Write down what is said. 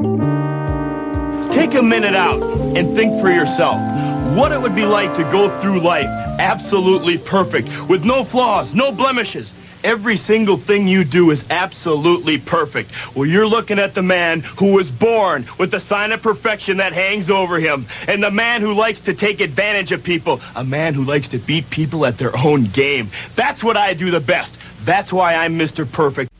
Take a minute out and think for yourself what it would be like to go through life absolutely perfect, with no flaws, no blemishes. Every single thing you do is absolutely perfect. Well, you're looking at the man who was born with the sign of perfection that hangs over him, and the man who likes to take advantage of people, a man who likes to beat people at their own game. That's what I do the best. That's why I'm Mr. Perfect.